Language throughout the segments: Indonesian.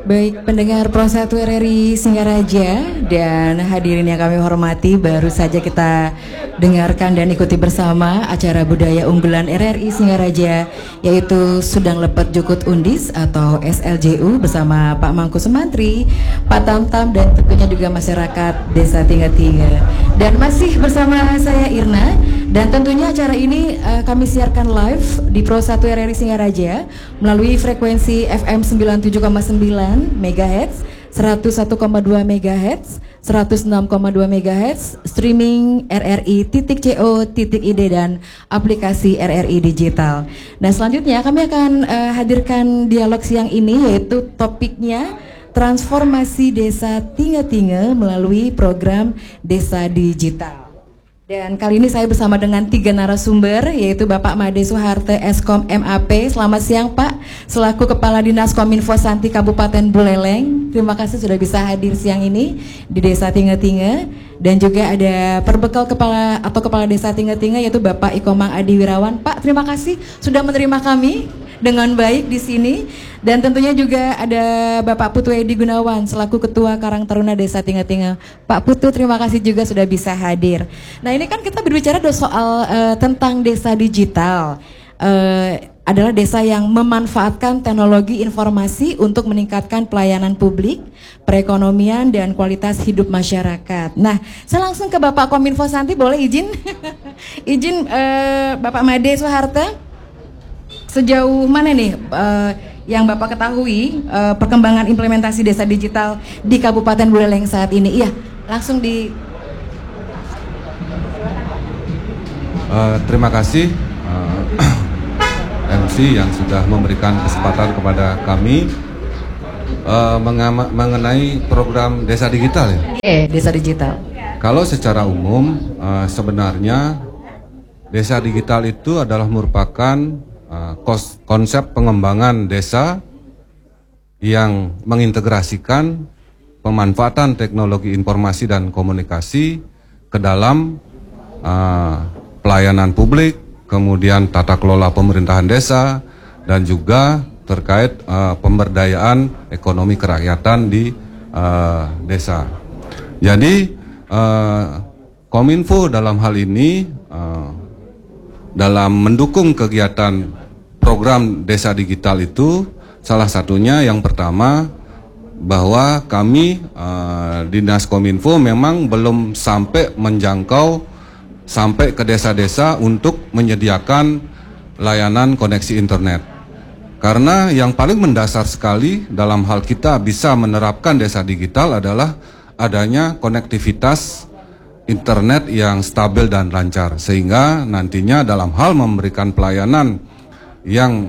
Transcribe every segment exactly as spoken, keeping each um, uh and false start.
Baik, pendengar Pro satu R R I Singaraja dan hadirin yang kami hormati, baru saja kita dengarkan dan ikuti bersama acara budaya unggulan R R I Singaraja, yaitu Sudang Lepet Jukut Undis atau S L J U bersama Pak Mangku Sumantri, Pak Tamtam, dan tentunya juga masyarakat Desa Tinga-Tinga. Dan masih bersama saya Irna, dan tentunya acara ini uh, kami siarkan live di Pro satu R R I Singaraja melalui frekuensi F M sembilan puluh tujuh koma sembilan megahertz, seratus satu koma dua megahertz, seratus enam koma dua megahertz, streaming R R I titik co titik id dan aplikasi R R I digital. Nah, selanjutnya kami akan uh, hadirkan dialog siang ini, yaitu topiknya transformasi desa Tinga-Tinga melalui program Desa Digital. Dan kali ini saya bersama dengan tiga narasumber, yaitu Bapak Made Soeharto Eskom M A P. Selamat siang Pak, selaku Kepala Dinas Kominfo Santi Kabupaten Buleleng. Terima kasih sudah bisa hadir siang ini di Desa Tinga-Tinga. Dan juga ada Perbekal Kepala atau Kepala Desa Tinga-Tinga, yaitu Bapak Ikomang Adi Wirawan. Pak, terima kasih sudah menerima kami dengan baik di sini. Dan tentunya juga ada Bapak Putu Edi Gunawan selaku Ketua Karang Taruna Desa Tinga-Tinga. Pak Putu, terima kasih juga sudah bisa hadir. Nah, ini kan kita berbicara soal uh, tentang desa digital. Uh, adalah desa yang memanfaatkan teknologi informasi untuk meningkatkan pelayanan publik, perekonomian, dan kualitas hidup masyarakat. Nah, saya langsung ke Bapak Kominfo Santi, boleh izin? izin uh, Bapak Made Soeharto, sejauh mana nih uh, yang Bapak ketahui uh, perkembangan implementasi desa digital di Kabupaten Buleleng saat ini? Iya, langsung di... Uh, terima kasih uh, M C yang sudah memberikan kesempatan kepada kami uh, mengenai program desa digital. Ya? Eh, desa digital. Kalau secara umum uh, sebenarnya desa digital itu adalah merupakan uh, konsep pengembangan desa yang mengintegrasikan pemanfaatan teknologi informasi dan komunikasi ke dalam uh, pelayanan publik, kemudian tata kelola pemerintahan desa, dan juga terkait uh, pemberdayaan ekonomi kerakyatan di uh, desa. Jadi uh, Kominfo dalam hal ini uh, dalam mendukung kegiatan program desa digital itu, salah satunya yang pertama bahwa kami uh, Dinas Kominfo memang belum sampai menjangkau sampai ke desa-desa untuk menyediakan layanan koneksi internet. Karena yang paling mendasar sekali dalam hal kita bisa menerapkan desa digital adalah adanya konektivitas internet yang stabil dan lancar. Sehingga nantinya dalam hal memberikan pelayanan yang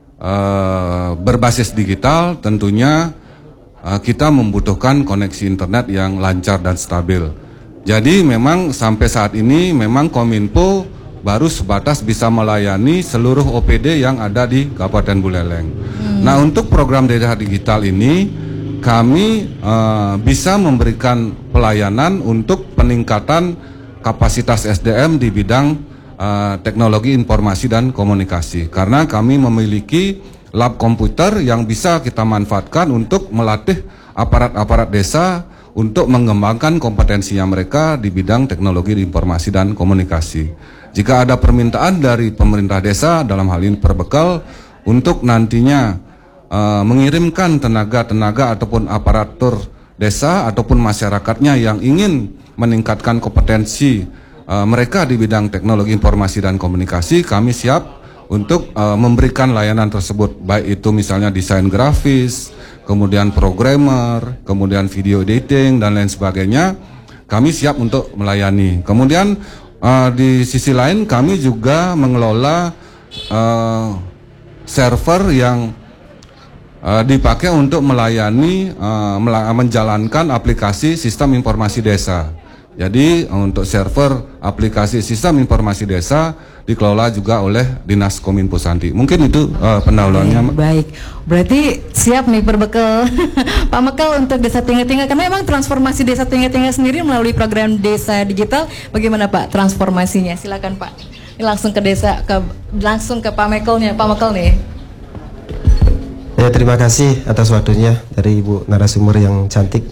uh, berbasis digital, tentunya uh, kita membutuhkan koneksi internet yang lancar dan stabil. Jadi memang sampai saat ini memang Kominfo baru sebatas bisa melayani seluruh O P D yang ada di Kabupaten Buleleng. Hmm. Nah, untuk program desa digital ini kami uh, bisa memberikan pelayanan untuk peningkatan kapasitas S D M di bidang uh, teknologi informasi dan komunikasi. Karena kami memiliki lab komputer yang bisa kita manfaatkan untuk melatih aparat-aparat desa untuk mengembangkan kompetensinya mereka di bidang teknologi informasi dan komunikasi. Jika ada permintaan dari pemerintah desa, dalam hal ini Perbekal, untuk nantinya uh, mengirimkan tenaga-tenaga ataupun aparatur desa ataupun masyarakatnya yang ingin meningkatkan kompetensi uh, mereka di bidang teknologi informasi dan komunikasi, kami siap untuk uh, memberikan layanan tersebut, baik itu misalnya desain grafis, kemudian programmer, kemudian video editing, dan lain sebagainya, kami siap untuk melayani. Kemudian uh, di sisi lain kami juga mengelola uh, server yang uh, dipakai untuk melayani, uh, menjalankan aplikasi sistem informasi desa. Jadi untuk server aplikasi sistem informasi desa dikelola juga oleh Dinas Kominfo Santi. Mungkin itu uh, pendahuluannya. Baik, baik, berarti siap nih Perbekal Pak Mekal untuk Desa Tinga-Tinga, karena memang transformasi Desa Tinga-Tinga sendiri melalui program Desa Digital. Bagaimana Pak transformasinya? Silakan Pak. Ini langsung ke desa, ke langsung ke Pak Mekalnya, Pak Mekal nih. Ya, terima kasih atas waktunya dari Ibu narasumber yang cantik.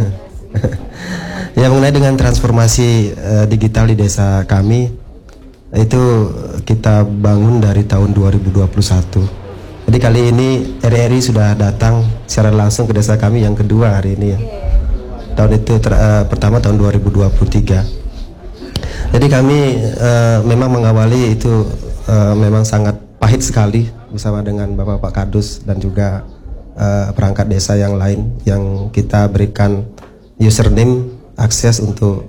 Ya, mengenai dengan transformasi uh, digital di desa kami, itu kita bangun dari tahun dua ribu dua puluh satu. Jadi kali ini R R I sudah datang secara langsung ke desa kami yang kedua hari ini ya. Tahun itu ter, uh, pertama tahun dua ribu dua puluh tiga. Jadi kami uh, memang mengawali itu uh, memang sangat pahit sekali bersama dengan Bapak-Bapak Kadus dan juga uh, perangkat desa yang lain yang kita berikan username akses untuk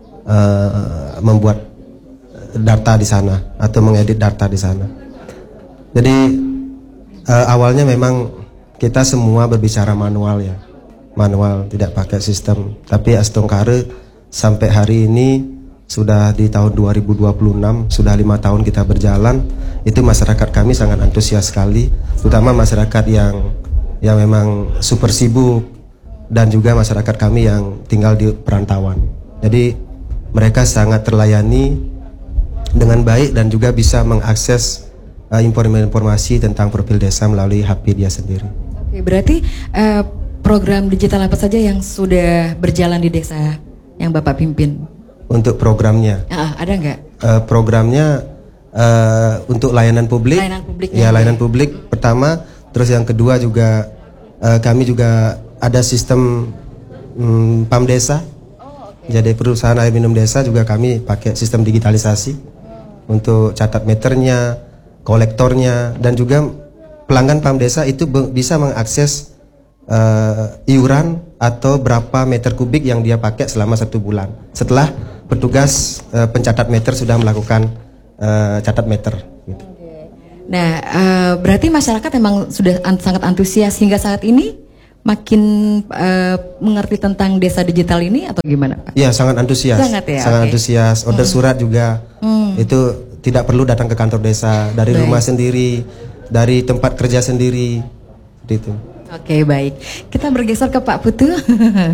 uh, membuat data di sana atau mengedit data di sana. Jadi uh, awalnya memang kita semua berbicara manual ya, manual tidak pakai sistem. Tapi Astungkare sampai hari ini sudah di tahun dua ribu dua puluh enam, sudah lima tahun kita berjalan. Itu masyarakat kami sangat antusias sekali, terutama masyarakat yang yang memang super sibuk dan juga masyarakat kami yang tinggal di perantauan. Jadi mereka sangat terlayani dengan baik dan juga bisa mengakses uh, informasi tentang profil desa melalui H P dia sendiri. Oke, berarti uh, program digital apa saja yang sudah berjalan di desa yang Bapak pimpin? Untuk programnya, uh, ada nggak? Uh, programnya uh, untuk layanan publik, layanan publik ya layanan publik pertama, terus yang kedua juga uh, kami juga ada sistem um, P A M desa. Oh, okay. Jadi perusahaan air minum desa juga kami pakai sistem digitalisasi untuk catat meternya, kolektornya, dan juga pelanggan P A M desa itu bisa mengakses uh, iuran atau berapa meter kubik yang dia pakai selama satu bulan setelah petugas uh, pencatat meter sudah melakukan uh, catat meter. Gitu. Nah, uh, berarti masyarakat memang sudah an sangat antusias hingga saat ini, makin uh, mengerti tentang desa digital ini atau gimana, Pak? Iya, sangat antusias. Sangat ya. Sangat okay. antusias. Order hmm. surat juga hmm. itu tidak perlu datang ke kantor desa, dari baik. rumah sendiri, dari tempat kerja sendiri, gitu. Oke, okay, baik. Kita bergeser ke Pak Putu.